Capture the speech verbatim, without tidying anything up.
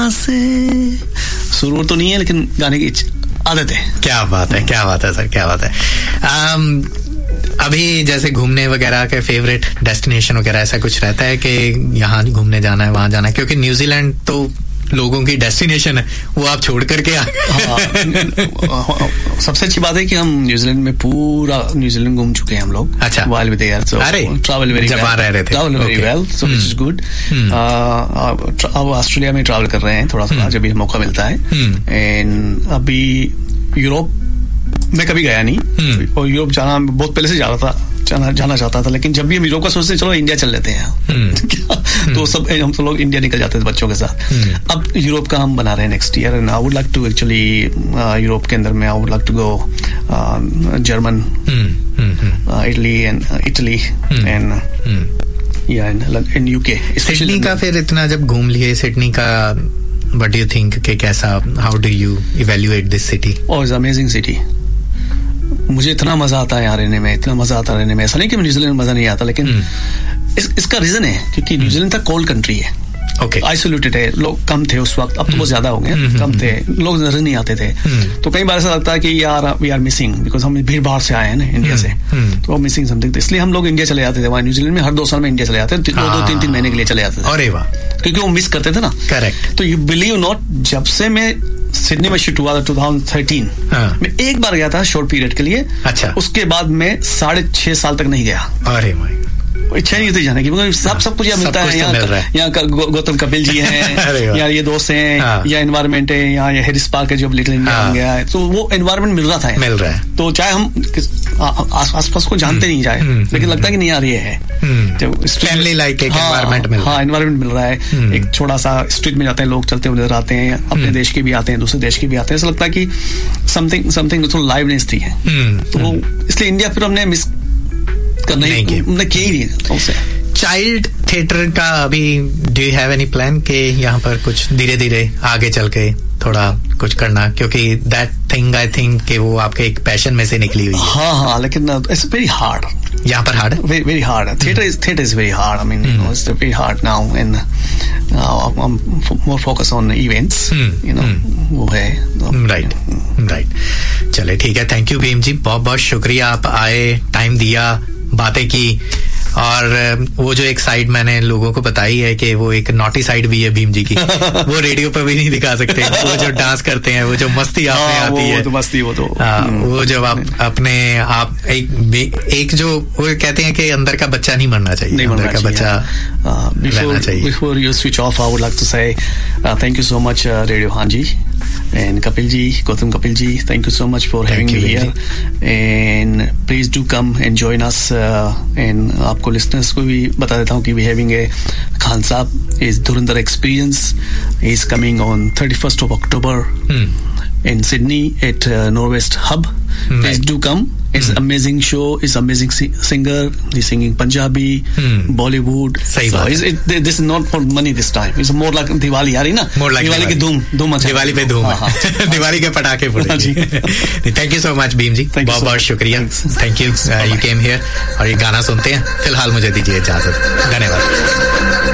से सुरूर तो नहीं है लेकिन गाने की आदत है. क्या बात है, क्या बात है सर, क्या बात है. um, अभी जैसे घूमने वगैरह के फेवरेट डेस्टिनेशन वगैरह ऐसा कुछ रहता है कि यहाँ घूमने जाना है, वहाँ जाना है? क्योंकि न्यूजीलैंड तो लोगों की डेस्टिनेशन है, वो आप छोड़ करके आ गए. सबसे अच्छी बात है कि हम न्यूजीलैंड में पूरा न्यूजीलैंड घूम चुके हैं हम लोग. अच्छा. while we there, so अरे travel very जब well. आ रहे थे travel very okay. well, so which is good. अब ऑस्ट्रेलिया में ट्रैवल कर रहे हैं थोड़ा सा जब भी मौका मिलता है. एंड अभी यूरोप मैं कभी गया नहीं और यूरोप जाना बहुत पहले से जा रहा था, जाना जाना चाहता था, लेकिन जब भी हम यूरोप का सोचते चलो इंडिया चल लेते हैं तो सब हम सब लोग इंडिया निकल जाते थे बच्चों के साथ. अब यूरोप का हम बना रहे हैं next year and I would like to actually Europe के अंदर में I would like to go German, Italy and Italy and या इन यूके. सिडनी का फिर इतना जब घूम लिए सिडनी का, व्हाट डू यू थिंक कि कैसा, how do you evaluate this city? Oh it's amazing city. मुझे इतना मजा आता है यहाँ रहने में, इतना मजा आता है रहने में. ऐसा नहीं कि न्यूजीलैंड में मजा नहीं आता, लेकिन इस, इसका रीजन है क्योंकि न्यूजीलैंड था कोल्ड कंट्री है. ओके. आइसोलेटेड है, लोग कम थे उस वक्त, अब तो बहुत ज्यादा हो गए, कम थे लोग, नजर नहीं आते थे. तो कई बार ऐसा लगता है कि यार वी आर मिसिंग, बिकॉज हम भीड़ भाड़ से आए हैं ना इंडिया से, तो मिसिंग समथिंग. इसलिए हम लोग इंडिया चले जाते थे. वहाँ न्यूजीलैंड में हर दो साल में इंडिया चले जाते थे, दो दो तीन तीन महीने के लिए चले जाते थे. अरे वाह. क्योंकि वो मिस करते थे ना. करेक्ट. तो यू बिलीव नॉट, जब से मैं सिडनी में शिफ्ट हुआ था टू थाउजेंड थर्टीन, मैं एक बार गया था शॉर्ट पीरियड के लिए. अच्छा. उसके बाद मैं साढ़े छह साल तक नहीं गया. अरे भाई, इच्छा नहीं होती जाने की, मतलब सब सब कुछ यहाँ मिलता है. यहाँ यहाँ गौतम कपिल जी हैं, यहाँ ये दोस्त हैं, या एनवायरमेंट है, यहाँ हैरिस पार्क है जो अब लिटिल इंडिया बन गया है. तो वो एनवायरमेंट मिल रहा था, मिल रहा है. तो चाहे हम आसपास को जानते नहीं जाए, लेकिन लगता है कि नहीं यार ये है, फैमिली लाइक एक एनवायरनमेंट मिल रहा है. हाँ, एनवायरमेंट मिल रहा है. एक छोटा सा स्ट्रीट में जाते हैं लोग, चलते हुए नजर आते हैं, अपने देश के भी आते हैं, दूसरे देश के भी आते हैं. ऐसा लगता है कि समथिंग समथिंग लाइवनेस थी है. तो इसलिए इंडिया फिर हमने मिस करना ही किया ही नहीं. चाइल्ड थिएटर का अभी do you have any plan कि यहाँ पर कुछ धीरे धीरे आगे चल के थोड़ा कुछ करना, क्योंकि दैट थिंग आई थिंक कि वो आपके एक पैशन में से निकली हुई है. हाँ हाँ, लेकिन इट्स वेरी हार्ड. यहाँ पर हार्ड है, वेरी हार्ड है. Theatre is theatre is very hard. I mean you know it's very hard now and I am more focus on events, you know वो है. Right right. चले ठीक है. Thank you Bhim ji, बहुत बहुत शुक्रिया. आप आए, टाइम दिया, बातें की. और वो जो एक साइड मैंने लोगों को बताई है कि वो एक नॉटी साइड भी है भीम जी की, वो रेडियो पर भी नहीं दिखा सकते. वो जो डांस करते हैं, वो जो मस्ती आप में आती है, वो तो मस्ती, वो तो वो जब आप अपने आप एक एक जो वो कहते हैं कि अंदर का बच्चा नहीं मरना चाहिए, अंदर का बच्चा रहना चाहिए. Before you switch off, I would like to से thank you so much radio हान जी and Kapil ji, Gautam Kapil ji, thank you so much for having me here, and please do come and join us. uh, and आपको listeners को भी बता देता हूँ कि we having a Khan Saab is Dhurandhar Experience. He is coming on thirty-first of October hmm. in Sydney at uh, Norwest Hub. Hmm. Please do come. It's an amazing show. It's amazing si- singer. He's singing Punjabi, hmm. Bollywood. सही so बात. It, this is not for money this time. It's more like Diwali आ रही ना. More like Diwali की धूम धूम अच्छा. दिवाली पे धूम है. दिवाली के पटाखे फूटे. Thank you so much Bhim ji, बहुत बहुत शुक्रिया. Thank you. You came here. और ये गाना सुनते हैं. फिलहाल मुझे दीजिए इजाजत. धन्यवाद.